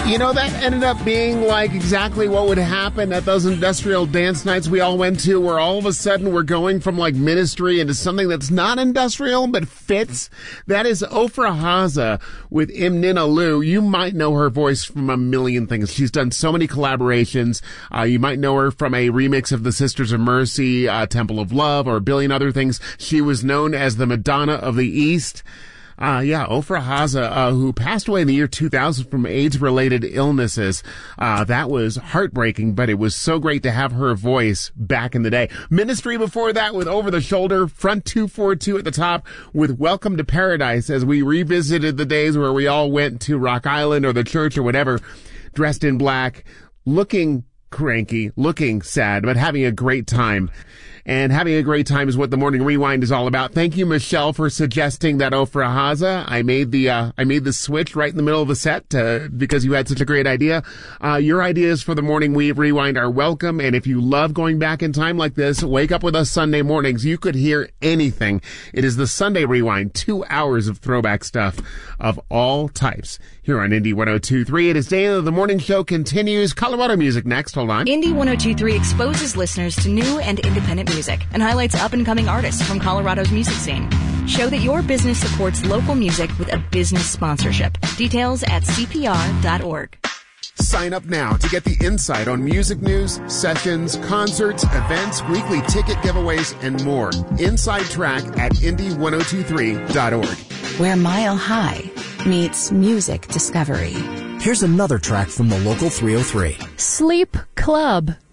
You know, that ended up being like exactly what would happen at those industrial dance nights we all went to, where all of a sudden we're going from like Ministry into something that's not industrial but fits. That is Ofra Haza with Imnina Lou. You might know her voice from a million things. She's done so many collaborations. You might know her from a remix of the Sisters of Mercy, Temple of Love, or a billion other things. She was known as the Madonna of the East. Ofra Haza, who passed away in the year 2000 from AIDS-related illnesses. That was heartbreaking, but it was so great to have her voice back in the day. Ministry before that with Over the Shoulder, Front 242 at the top with Welcome to Paradise, as we revisited the days where we all went to Rock Island or the church or whatever, dressed in black, looking cranky, looking sad, but having a great time. And having a great time is what the Morning Rewind is all about. Thank you, Michelle, for suggesting that Ofra Haza. I made the switch right in the middle of the set because you had such a great idea. Your ideas for the Morning Rewind are welcome. And if you love going back in time like this, wake up with us Sunday mornings. You could hear anything. It is the Sunday Rewind, 2 hours of throwback stuff of all types here on Indie 102.3. It is Dana. The morning show continues. Colorado music next. Hold on. Indie 102.3 exposes listeners to new and independent music and highlights up-and-coming artists from Colorado's music scene. Show that your business supports local music with a business sponsorship. Details at cpr.org. Sign up now to get the insight on music news, sessions, concerts, events, weekly ticket giveaways, and more. Inside Track at indie1023.org. Where Mile High meets music discovery. Here's another track from the local 303. Sleep Club.